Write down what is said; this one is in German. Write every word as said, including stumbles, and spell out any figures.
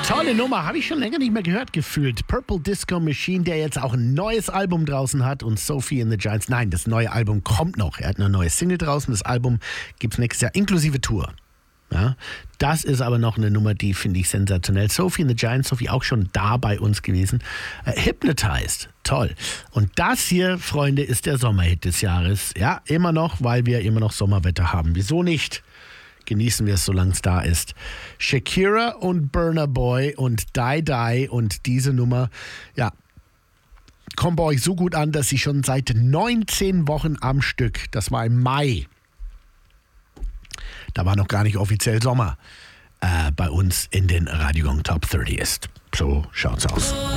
Tolle Nummer, habe ich schon länger nicht mehr gehört gefühlt. Purple Disco Machine, der jetzt auch ein neues Album draußen hat, und Sophie and the Giants. Nein, das neue Album kommt noch. Er hat eine neue Single draußen. Das Album gibt es nächstes Jahr inklusive Tour. Ja, das ist aber noch eine Nummer, die finde ich sensationell. Sophie and the Giants, Sophie auch schon da bei uns gewesen. Äh, Hypnotized, toll. Und das hier, Freunde, ist der Sommerhit des Jahres. Ja, immer noch, weil wir immer noch Sommerwetter haben. Wieso nicht? Genießen wir es, solange es da ist. Shakira und Burna Boy und Die Die und diese Nummer, ja, kommen bei euch so gut an, dass sie schon seit neunzehn Wochen am Stück, das war im Mai, da war noch gar nicht offiziell Sommer, äh, bei uns in den Radio Gong Top dreißig ist. So schaut's aus.